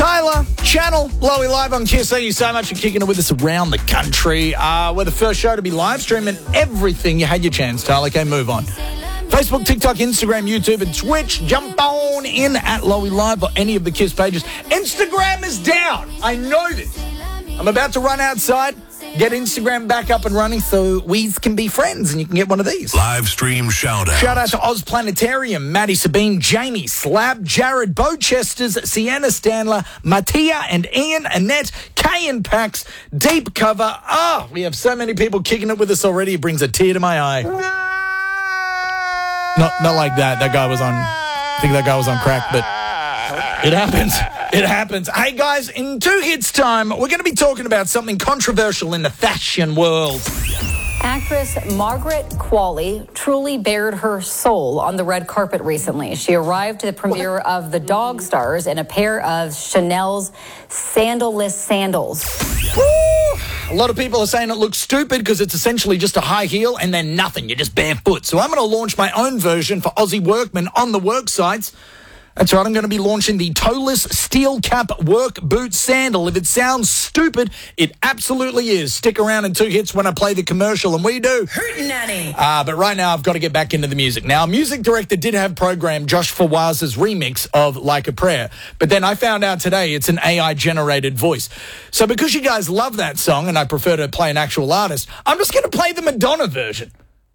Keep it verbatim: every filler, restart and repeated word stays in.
Tyler, Channel, Lowy Live on Kiss. Thank you so much for kicking it with us around the country. Uh, we're the first show to be live streaming everything. You had your chance, Tyler. Okay, move on. Facebook, TikTok, Instagram, YouTube, and Twitch. Jump on in at Lowy Live or any of the Kiss pages. Instagram is down. I know this. I'm about to run outside, get Instagram back up and running so we can be friends and you can get one of these. Live stream shout out. Shout out to Oz Planetarium, Maddie Sabine, Jamie, Slab, Jared, Bochesters, Sienna Stanler, Mattia and Ian, Annette, Kay and Pax, Deep Cover. Ah, oh, we have so many people kicking it with us already. It brings a tear to my eye. Not, not like that. That guy was on, I think that guy was on crack, but it happens. It happens. Hey, guys, in two hits time, we're going to be talking about something controversial in the fashion world. Actress Margaret Qualley truly bared her soul on the red carpet recently. She arrived to the premiere of The Dog Stars in a pair of Chanel's sandalless sandals. Woo! A lot of people are saying it looks stupid because it's essentially just a high heel and then nothing. You're just barefoot. So I'm going to launch my own version for Aussie workmen on the work sites. That's right, I'm going to be launching the toeless steel cap work boot sandal. If it sounds stupid, it absolutely is. Stick around in two hits when I play the commercial, and we do. Hootenanny. Uh, but right now, I've got to get back into the music. Now, music director did have programmed Josh Fawaz's remix of Like a Prayer, but then I found out today it's an A I-generated voice. So because you guys love that song, and I prefer to play an actual artist, I'm just going to play the Madonna version.